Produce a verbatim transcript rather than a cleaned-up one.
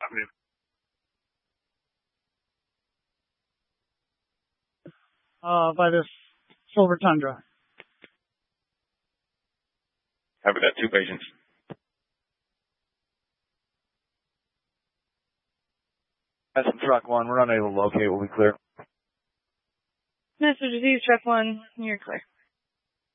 Uh, by this Silver Tundra. I've got two patients. That's truck one. We're unable to locate. We'll be clear. Mister Disease, truck one, you're clear.